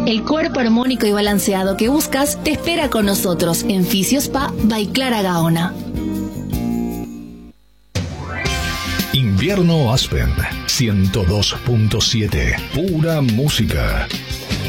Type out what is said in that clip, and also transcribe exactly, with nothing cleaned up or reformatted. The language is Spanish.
El cuerpo armónico y balanceado que buscas te espera con nosotros en Fisiospa by Clara Gaona. Invierno Aspen ciento dos punto siete, pura música.